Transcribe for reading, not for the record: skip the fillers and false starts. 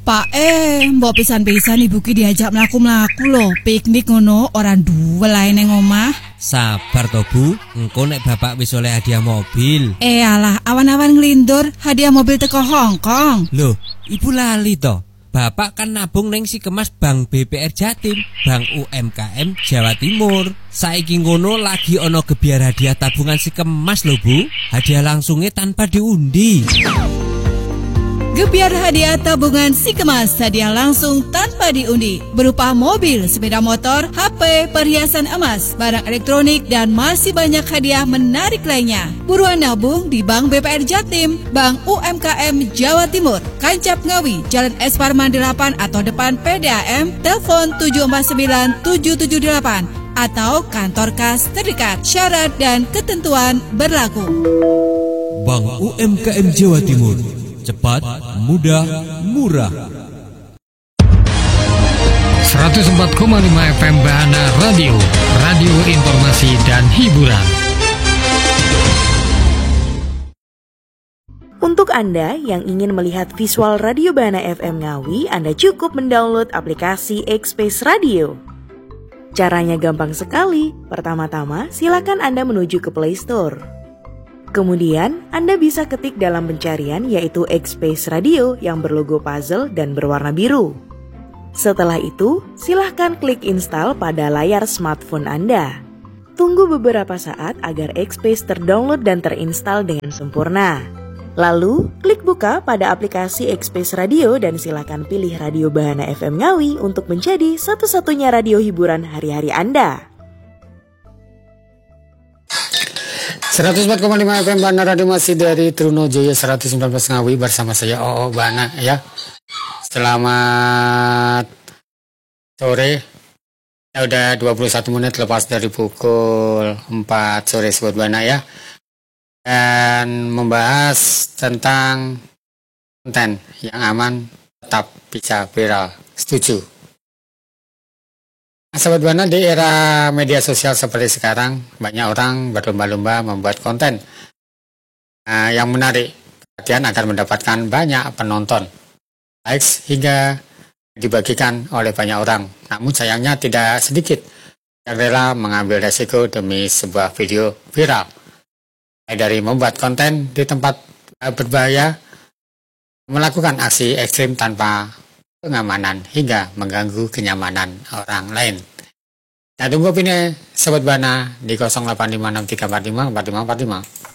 Pak mbok pisan-pisan ibu ki diajak mlaku-mlaku lho, piknik ngono orang duwe lae nang omah. Sabar to Bu, engko nek bapak wis oleh hadiah mobil. Alah, awan-awan nglindur, hadiah mobil teko Hongkong. Loh, ibu lali to. Bapak kan nabung neng si kemas Bank BPR Jatim, Bank UMKM Jawa Timur. Saiki ngono lagi ono gebiar hadiah tabungan si kemas lho Bu. Hadiah langsungnya tanpa diundi. Gebiar hadiah tabungan si kemas, hadiah langsung tanpa diundi, berupa mobil, sepeda motor, HP, perhiasan emas, barang elektronik, dan masih banyak hadiah menarik lainnya. Buruan nabung di Bank BPR Jatim, Bank UMKM Jawa Timur, Kancap Ngawi, Jalan S. Parman 8 atau depan PDAM, telepon 749-778 atau kantor kas terdekat. Syarat dan ketentuan berlaku. Bank UMKM Jawa Timur, cepat, mudah, murah. 104,5 FM Bahana Radio, radio informasi dan hiburan. Untuk Anda yang ingin melihat visual Radio Bahana FM Ngawi, Anda cukup mendownload aplikasi X-Space Radio. Caranya gampang sekali. Pertama-tama, silakan Anda menuju ke Play Store. Kemudian, Anda bisa ketik dalam pencarian yaitu X-Space Radio yang berlogo puzzle dan berwarna biru. Setelah itu, silahkan klik install pada layar smartphone Anda. Tunggu beberapa saat agar X-Space terdownload dan terinstall dengan sempurna. Lalu, klik buka pada aplikasi X-Space Radio dan silahkan pilih Radio Bahana FM Ngawi untuk menjadi satu-satunya radio hiburan hari-hari Anda. 104,5 FM Bahana Radio masih dari Trunojoyo 119 Ngawi bersama saya OO Bahana ya. Selamat sore. Ya udah 21 menit lepas dari pukul 4 sore Sobat Bahana ya. Dan membahas tentang konten yang aman tetap bisa viral. Setuju? Sahabat Bahana, di era media sosial seperti sekarang, banyak orang berlomba-lomba membuat konten yang menarik perhatian agar mendapatkan banyak penonton, likes hingga dibagikan oleh banyak orang. Namun sayangnya tidak sedikit yang rela mengambil resiko demi sebuah video viral. Dari membuat konten di tempat berbahaya, melakukan aksi ekstrim tanpa pengamanan hingga mengganggu kenyamanan orang lain. Nah, tunggu opini Sobat Bahana di 085634545545.